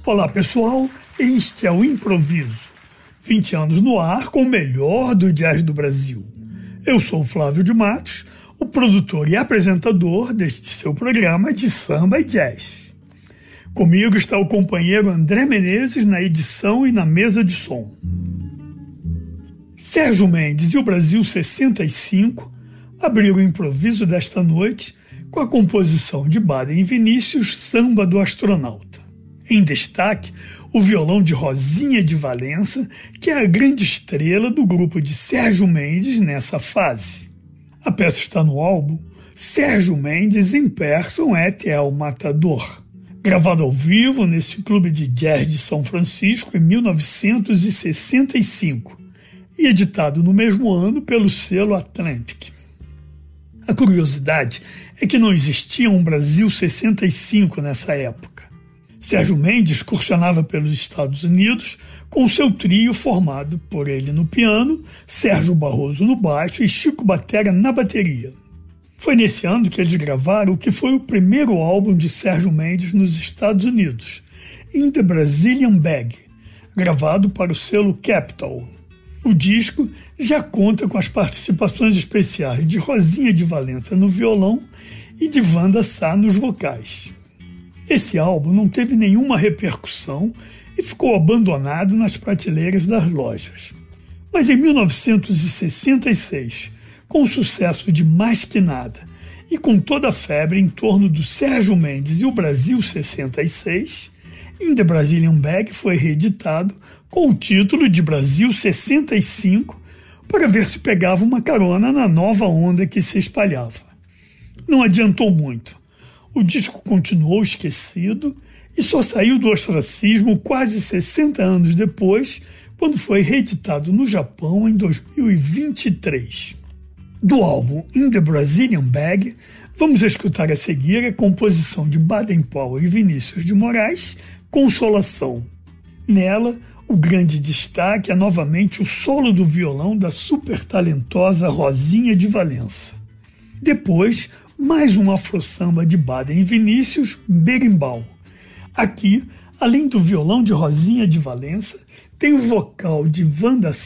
Olá pessoal, este é o Improviso, 20 anos no ar com o melhor do jazz do Brasil. Eu sou o Flávio de Matos, o produtor e apresentador deste seu programa de samba e jazz. Comigo está o companheiro André Menezes na edição e na mesa de som. Sérgio Mendes e o Brasil 65 abriram o improviso desta noite com a composição de Baden e Vinícius, Samba do Astronauta. Em destaque, o violão de Rosinha de Valença, que é a grande estrela do grupo de Sérgio Mendes nessa fase. A peça está no álbum Sérgio Mendes em Person et El Matador, gravado ao vivo nesse clube de jazz de São Francisco em 1965 e editado no mesmo ano pelo selo Atlantic. A curiosidade é que não existia um Brasil 65 nessa época. Sérgio Mendes excursionava pelos Estados Unidos com seu trio formado por ele no piano, Sérgio Barroso no baixo e Chico Batera na bateria. Foi nesse ano que eles gravaram o que foi o primeiro álbum de Sérgio Mendes nos Estados Unidos, In the Brazilian Bag, gravado para o selo Capitol. O disco já conta com as participações especiais de Rosinha de Valença no violão e de Wanda Sá nos vocais. Esse álbum não teve nenhuma repercussão e ficou abandonado nas prateleiras das lojas. Mas em 1966, com o sucesso de Mais Que Nada e com toda a febre em torno do Sérgio Mendes e o Brasil 66, In the Brazilian Bag foi reeditado com o título de Brasil 65 para ver se pegava uma carona na nova onda que se espalhava. Não adiantou muito. O disco continuou esquecido e só saiu do ostracismo quase 60 anos depois, quando foi reeditado no Japão em 2023. Do álbum In the Brazilian Bag, vamos escutar a seguir a composição de Baden Powell e Vinícius de Moraes, Consolação. Nela, o grande destaque é novamente o solo do violão da super talentosa Rosinha de Valença. Depois, mais um afro-samba de Baden e Vinícius, Berimbau. Aqui, além do violão de Rosinha de Valença, tem o vocal de Wanda